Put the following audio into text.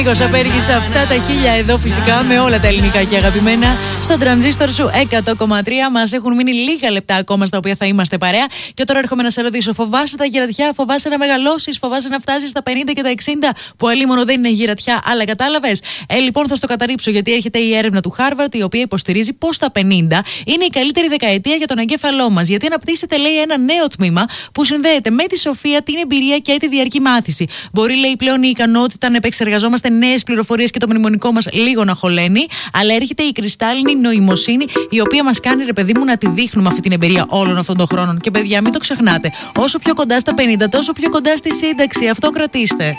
Νίκος Απέργης, αυτά τα 1000 εδώ φυσικά με όλα τα ελληνικά και αγαπημένα στο τρανζίστορ σου 100,3. Μας έχουν μείνει λίγα λεπτά ακόμα στα οποία θα είμαστε παρέα. Και τώρα έρχομαι να σε ρωτήσω, φοβάσαι τα γυρατιά, φοβάσαι να μεγαλώσεις, φοβάσαι να φτάσεις στα 50 και τα 60, που αλίμονο δεν είναι γυρατιά, αλλά κατάλαβες. Λοιπόν, θα στο καταρρύψω, γιατί έρχεται η έρευνα του Harvard, η οποία υποστηρίζει πως τα 50 είναι η καλύτερη δεκαετία για τον εγκέφαλό μας. Γιατί αναπτύσσεται, λέει, ένα νέο τμήμα που συνδέεται με τη σοφία, την εμπειρία και τη διαρκή μάθηση. Μπορεί, λέει, πλέον η ικανότητα να επεξεργαζόμαστε νέες πληροφορίες και το μνημονικό μας λίγο να χωλαίνει, αλλά έρχεται η κρυστάλλινη νοημοσύνη, η οποία μας κάνει, ρε παιδί μου, να τη δείχνουμε αυτή την εμπειρία όλων αυτών των χρόνων. Και παιδιά, μην το ξεχνάτε, όσο πιο κοντά στα 50, τόσο πιο κοντά στη σύνταξη. Αυτό κρατήστε.